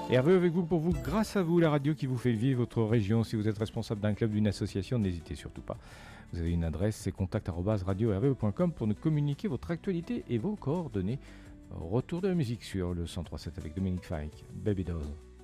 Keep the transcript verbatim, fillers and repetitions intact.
Hervé avec vous pour vous, grâce à vous, la radio qui vous fait vivre votre région. Si vous êtes responsable d'un club, d'une association, n'hésitez surtout pas. Vous avez une adresse, c'est contact arobase radio r v e point com pour nous communiquer votre actualité et vos coordonnées. Retour de la musique sur le cent trois sept avec Dominique Fike, Baby Doll.